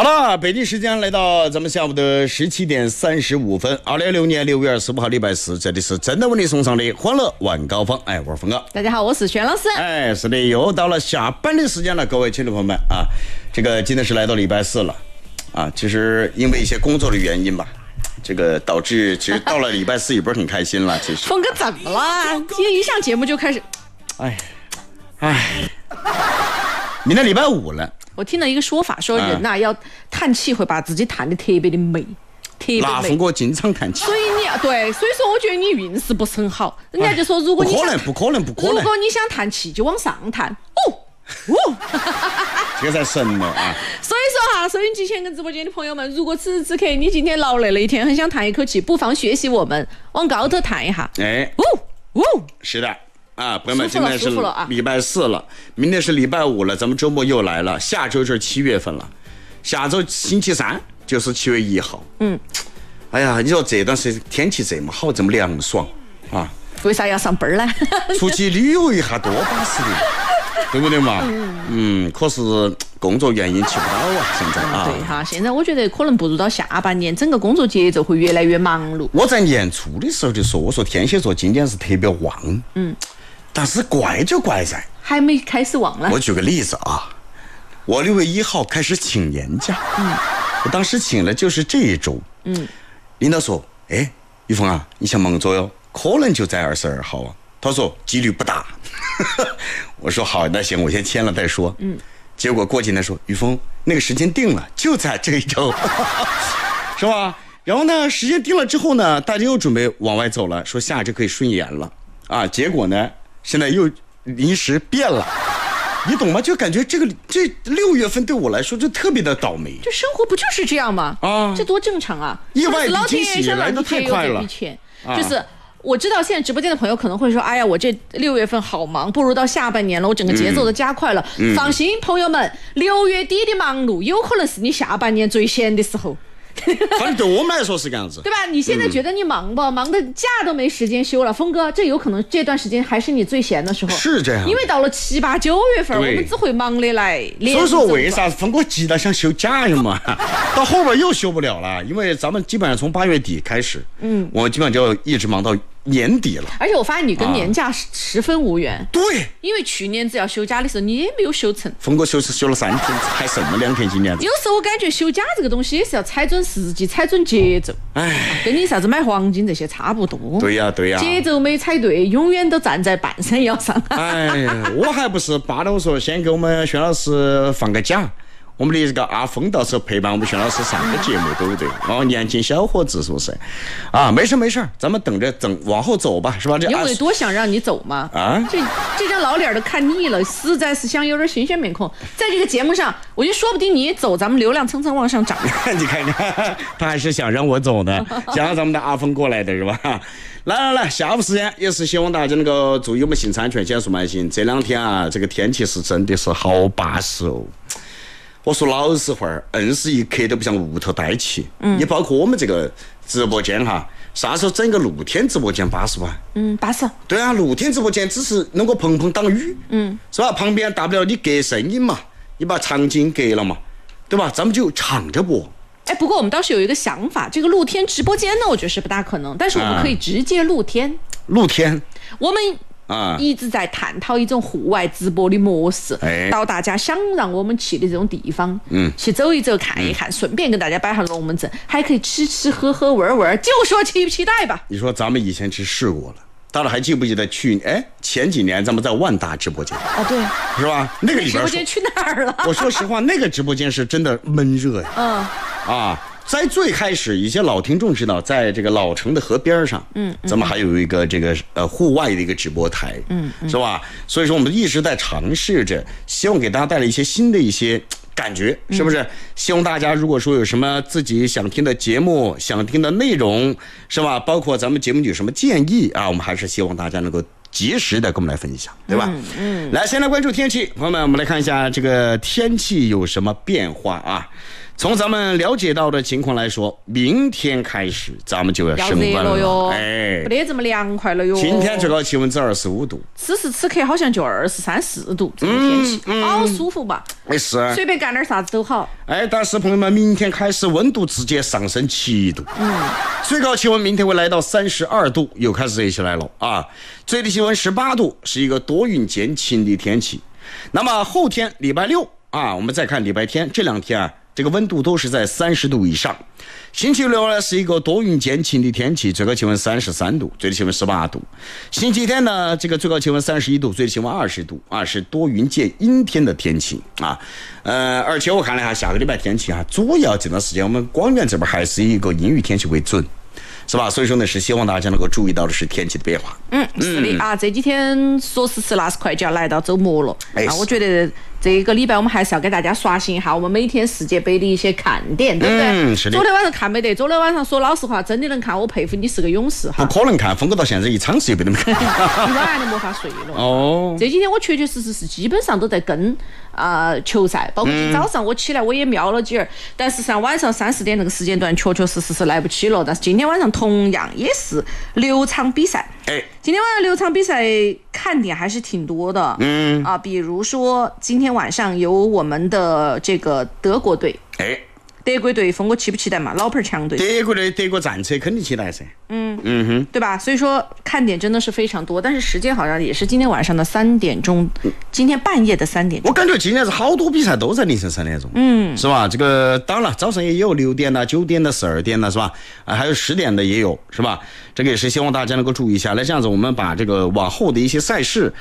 好了，北京时间来到咱们下午的17点35分，2016年6月25号礼拜四，这里是真的为你送上的欢乐晚高峰。哎，我是峰哥。 大家好，我是轩老师。 哎，是的，又到了下班的时间了，各位听众朋友们啊，这个今天是来到礼拜四了啊，其实因为一些工作的原因吧。这个导致其实到了礼拜四也不是很开心了，其实。 峰哥怎么了？今天一上节目就开始， 明天礼拜五了。 我听了一个说法，说人呐要叹气会把自己叹得特别的美，特别美。 那峰哥经常叹气。 所以所以说我觉得你运势不是很好。人家就说，如果你不可能。 如果你想叹气，就往上叹。 这个才神了啊！ 所以说哈，收音机前跟直播间的朋友们，如果此时此刻你今天劳累了一天，很想叹一口气，不妨学习我们往高头叹一下。 是的啊，朋友们，今天是礼拜四了，明天是礼拜五了，咱们周末又来了，下周就是7月份了，下周星期三就是7月1号。哎呀，你说这段时间天气这么好，这么凉爽啊， 为啥要上班呢？ 出去旅游一下多巴适的。对不对嘛？可是工作原因去不到啊，现在啊。 对哈，现在我觉得可能步入到下半年，整个工作节奏会越来越忙碌。 我在年初的时候就说，我说天蝎座今年是特别旺，但是怪就怪在还没开始旺了。 我举个例子啊，我6月1号开始请年假，我当时请了就是这一周，领导说，哎，于峰啊，你想忙着哟，可能就在22号啊。他说几率不大。我说好，那行，我先签了再说。结果过几天说，于峰那个时间定了，就在这一周。是吧？然后呢，时间定了之后呢，大家又准备往外走了，说下周可以顺延了啊。结果呢，现在又临时变了，你懂吗？就感觉这6月份对我来说就特别的倒霉。 就生活不就是这样吗？啊，这多正常啊！ 意外的惊喜来得太快了。 就是我知道现在直播间的朋友可能会说，哎呀，我这6月份好忙，不如到下半年了，我整个节奏都加快了。放心，朋友们，6月底的忙碌有可能是你下半年最闲的时候。 反正对我们来说是这样子， 对吧？你现在觉得你忙吧，忙的假都没时间休了，峰哥，这有可能这段时间还是你最闲的时候。 是这样， 因为到了7、8、9月份，我们只会忙的来。 所以说为啥峰哥急到想休假呀嘛？到后边又休不了了，因为咱们基本上从8月底开始，我们基本上就一直忙到年底了。 而且我发现你跟年假十分无缘。 对， 因为去年只要休假的时候，你也没有休成。 峰哥休了3天，还剩了2天今年。 有时候我感觉休假这个东西也是要踩准时机，踩准节奏。跟你啥子买黄金这些差不多。 对呀。 节奏没踩对，永远都站在半山腰上。 我还不是巴了，我说先给我们轩老师放个假。我们的这个阿峰到时候陪伴我们轩老师上个节目，对不对？年轻小伙子是不是？没事，咱们等着往后走吧，是吧？ 因为多想让你走嘛。这张老脸都看腻了，实在是想有点新鲜面孔。在这个节目上，我觉得说不定你一走，咱们流量蹭蹭往上涨。 你看，他还是想让我走的，想让咱们的阿峰过来的是吧？来，下午时间也是希望大家能够注意我们行车安全，减速慢行。这2天啊，这个天气是真的是好巴适哦。我说老实话，硬是一刻都不想屋头待起。也包括我们这个直播间哈，啥时候整个露天直播间巴适吧？ 巴适。 对啊，露天直播间只是能够碰挡雨，是吧？旁边大不了你隔声音嘛，你把场景隔了嘛，对吧？咱们就敞着播。 不过我们倒是有一个想法，这个露天直播间呢，我觉得是不大可能，但是我们可以直接露天。我们一直在探讨一种户外直播的模式，到大家想让我们去的这种地方，去走一走看一看，顺便跟大家摆下龙门阵，还可以吃喝玩，就说期不期待吧。 你说咱们以前去试过了，大家还记不记得前几年咱们在万达直播间对， 是吧？那个里边直播间去哪儿了？ 我说实话，那个直播间是真的闷热呀。在最开始，一些老听众知道，在这个老城的河边上，咱们还有一个这个户外的一个直播台，是吧？所以说我们一直在尝试着，希望给大家带来一些新的一些感觉，是不是？希望大家如果说有什么自己想听的节目、想听的内容，是吧？包括咱们节目有什么建议啊，我们还是希望大家能够及时的跟我们来分享，对吧？来，先来关注天气，朋友们，我们来看一下这个天气有什么变化啊？ 从咱们了解到的情况来说，明天开始咱们就要升温了哟， 不得这么凉快了哟。 今天最高气温只25度， 此时此刻好像就23、24度，这个天气好舒服吧？ 是， 随便干点啥子都好。 但是朋友们，明天开始温度直接上升7度，最高气温明天会来到32度，又开始热起来了啊！最低气温18度，是一个多云间晴的天气。那么后天礼拜六啊，我们再看礼拜天，这2天啊，这个温度都是在30度以上。星期六呢是一个多云间晴的天气，最高气温33度，最低气温18度。星期天呢，这个最高气温31度，最低气温20度啊，是多云间阴天的天气啊。而且我看了一下下个礼拜天气啊，主要这段时间我们广元这边还是以一个阴雨天气为准。是吧？所以说呢，是希望大家能够注意到的是天气的变化。 是的啊，这几天说时迟那时快就要来到周末了。我觉得这个礼拜我们还是要给大家刷新一下我们每天世界杯的一些看点，对不对？ 是的。 昨天晚上看没得？昨天晚上说老实话，真的能看，我佩服你是个勇士哈。 不可能看，峰哥到现在一场戏也没得看。 一晚都没法睡了。哦。这几天我确确实实是基本上都在跟球赛，包括今早上我起来我也瞄了几儿，但是上晚上3、4点那个时间段确确实实是来不起了。但是今天晚上同样也是6场比赛。今天晚上6场比赛看点还是挺多的。比如说今天晚上有我们的这个德国队。德国队，峰哥期不期待嘛？老牌强队。 德国战车肯定期待噻。 对吧？所以说看点真的是非常多，但是时间好像也是今天晚上的3点钟，今天半夜的3点钟。 我感觉今天是好多比赛都在凌晨3点钟，是吧？这个当然了，早上也有6点的、9点的、12点的，是吧？还有10点的也有，是吧？这个也是希望大家能够注意一下。来，这样子我们把这个往后的一些赛事